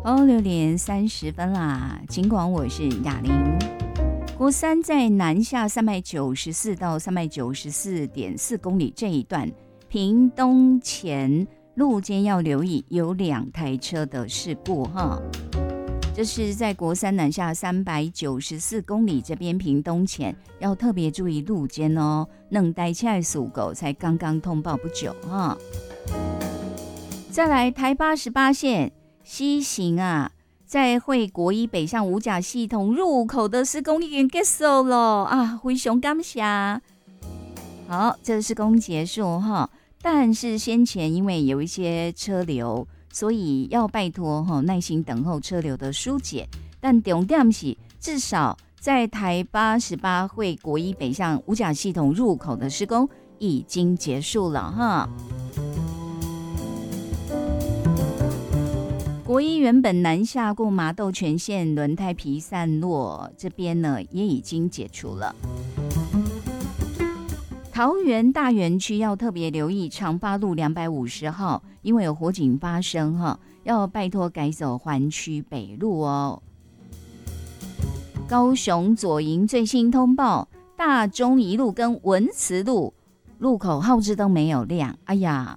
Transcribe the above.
6:30啦。尽管我是雅玲，国三在南下394到394.4公里这一段，屏东前路肩要留意有2台车的事故哈。这是在国三南下394公里这边屏东前要特别注意路肩哦，能待起来属狗才刚刚通报不久哈。再来台88线西行啊，在会国一北向五甲系统入口的施工已经结束了啊，非常感谢。好，这施工结束哈，但是先前因为有一些车流，所以要拜托耐心等候车流的疏解。但重点是，至少在台88会国一北向五甲系统入口的施工已经结束了哈。国一原本南下过麻豆全线轮胎皮散落，这边呢也已经解除了。桃园大园区要特别留意长发路250号，因为有火警发生哈，要拜托改走环区北路哦。高雄左营最新通报，大中一路跟文慈路路口号志灯没有亮，哎呀，